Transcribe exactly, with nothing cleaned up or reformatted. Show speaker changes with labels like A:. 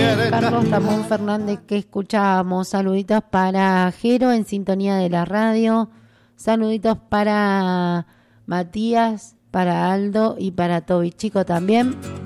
A: Carlos Ramón Fernández, que escuchábamos. Saluditos para Jero en sintonía de la radio. Saluditos para Matías, para Aldo y para Toby Chico también.